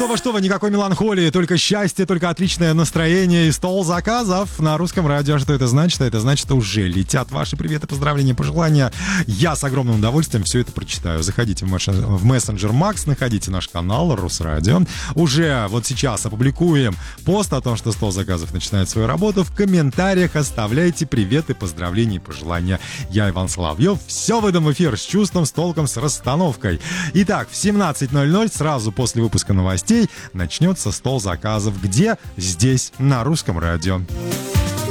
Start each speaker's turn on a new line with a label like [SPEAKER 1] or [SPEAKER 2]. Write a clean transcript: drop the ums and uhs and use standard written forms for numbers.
[SPEAKER 1] что вы, никакой меланхолии, только счастье, только отличное настроение и стол заказов на русском радио. Что это значит? Это значит, что уже летят ваши приветы, поздравления, пожелания. Я с огромным удовольствием все это прочитаю. Заходите в мессенджер Макс, находите наш канал Русрадио. Уже вот сейчас опубликуем пост о том, что стол заказов начинает свою работу. В комментариях оставляйте приветы, поздравления и пожелания. Я Иван Соловьев. Все выдам в эфир с чувством, с толком, с расстановкой. Итак, в 17:00 сразу после выпуска новостей начнется стол заказов. Где? Здесь, на русском радио.